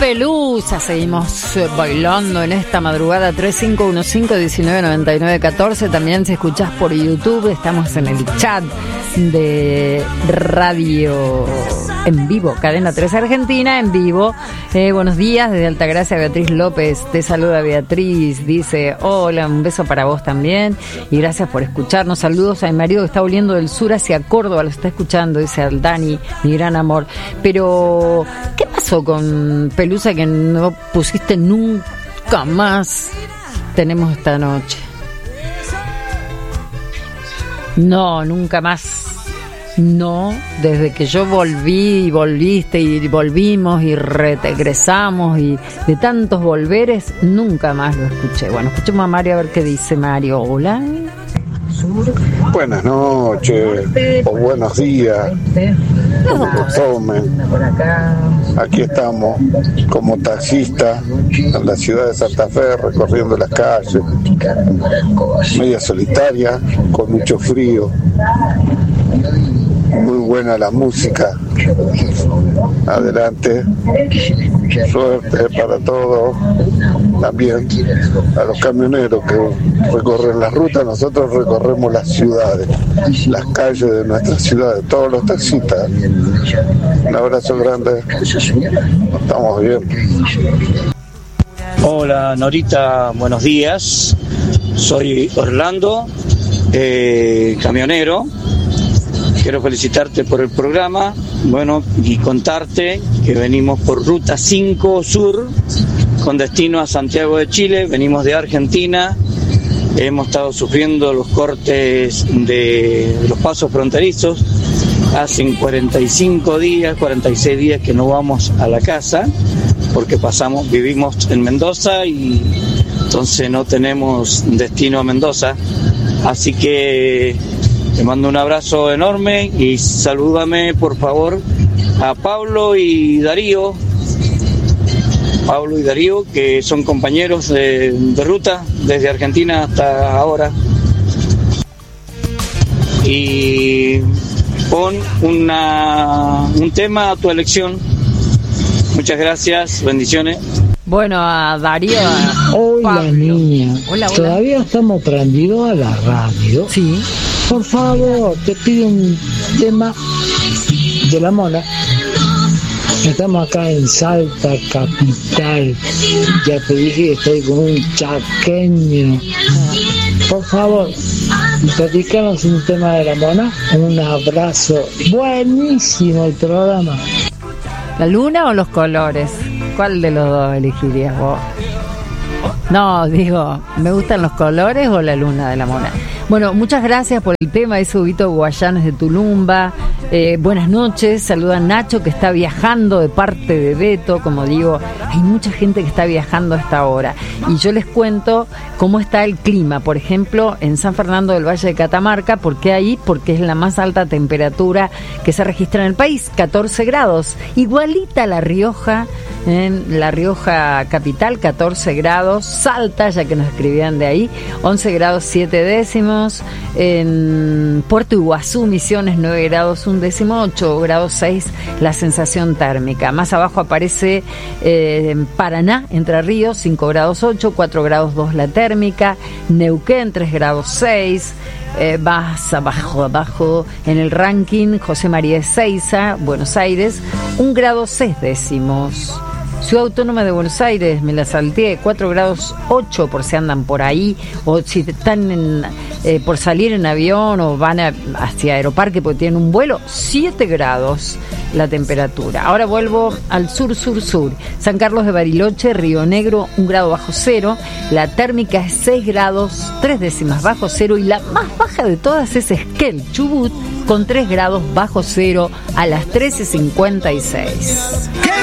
Pelusa, seguimos bailando en esta madrugada. 3515-1999-14. También si escuchás por YouTube, estamos en el chat de radio en vivo, Cadena 3 Argentina en vivo. Buenos días desde Altagracia, Beatriz López te saluda. Beatriz dice hola, un beso para vos también y gracias por escucharnos. Saludos a mi marido que está volviendo del sur hacia Córdoba, lo está escuchando, dice al Dani, mi gran amor. Pero ¿qué pasó con Pelusa que no pusiste nunca más? Tenemos esta noche. No, nunca más. No, desde que yo volví y volviste y volvimos y regresamos y de tantos volveres, nunca más lo escuché. Bueno, escuchemos a Mario a ver qué dice Mario. Hola. Buenas noches o buenos días, como tomen. Aquí estamos como taxista en la ciudad de Santa Fe, recorriendo las calles, media solitaria, con mucho frío. Muy buena la música. Adelante. Suerte para todos. También a los camioneros que recorren las rutas, nosotros recorremos las ciudades, las calles de nuestras ciudades, todos los taxistas. Un abrazo grande. Estamos bien. Hola Norita, buenos días. Soy Orlando, camionero. Quiero felicitarte por el programa, bueno, y contarte que venimos por Ruta 5 Sur, con destino a Santiago de Chile. Venimos de Argentina, hemos estado sufriendo los cortes de los pasos fronterizos. Hacen 45 días, 46 días que no vamos a la casa, porque vivimos en Mendoza y entonces no tenemos destino a Mendoza, así que te mando un abrazo enorme y salúdame por favor a Pablo y Darío, que son compañeros de ruta desde Argentina hasta ahora. Y pon un tema a tu elección. Muchas gracias, bendiciones. Bueno, a Darío, a Hola Pablo. niña, Hola. ¿Todavía estamos prendidos a la radio? Sí. Por favor, te pido un tema de La Mona. Estamos acá en Salta, capital. Ya te dije que estoy con un chaqueño. Por favor, dedicanos un tema de La Mona. Un abrazo. Buenísimo el programa. ¿La luna o los colores? ¿Cuál de los dos elegirías vos? No, digo, ¿me gustan los colores o la luna de La Mona? Bueno, muchas gracias por el tema, es Ubito Guayanes de Tulumba. Buenas noches, saluda a Nacho que está viajando de parte de Beto. Como digo, hay mucha gente que está viajando a esta hora. Y yo les cuento cómo está el clima, por ejemplo, en San Fernando del Valle de Catamarca. ¿Por qué ahí? Porque es la más alta temperatura que se registra en el país, 14 grados. Igualita a La Rioja, en La Rioja capital, 14 grados. Salta, ya que nos escribían de ahí, 11 grados 7 décimos. En Puerto Iguazú, Misiones, 9 grados 1 décimo, 8 grados 6 la sensación térmica. Más abajo aparece Paraná, Entre Ríos, 5 grados 8, 4 grados 2 la térmica. Neuquén, 3 grados 6. Más abajo en el ranking, José María Ezeiza, Buenos Aires, 1 grado 6 décimos. Ciudad Autónoma de Buenos Aires, me la salteé, 4 grados 8 por si andan por ahí, o si están por salir en avión o van hacia Aeroparque porque tienen un vuelo, 7 grados la temperatura. Ahora vuelvo al sur. San Carlos de Bariloche, Río Negro, 1 grado bajo cero, la térmica es 6 grados 3 décimas bajo cero y la más baja de todas es Esquel, Chubut, con 3 grados bajo cero a las 13:56.